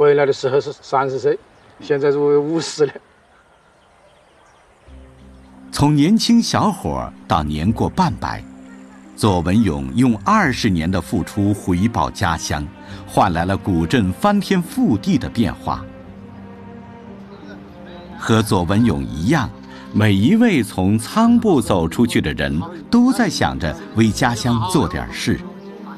回来的时候是30岁，现在是50了。 从年轻小伙到年过半百，左文勇用20年的付出回报家乡，换来了古镇翻天覆地的变化。和左文勇一样，每一位从仓部走出去的人都在想着为家乡做点事。